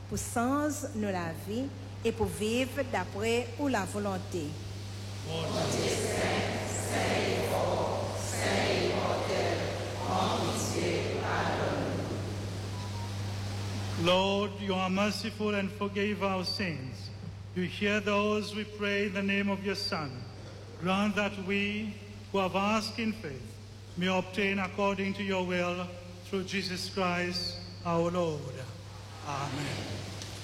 pour sens nous la vie et pour vivre d'après ou la volonté. Lord, you are merciful and forgive our sins. You hear those we pray in the name of your Son. Grant that we, who have asked in faith, may obtain according to your will through Jesus Christ our Lord. Amen.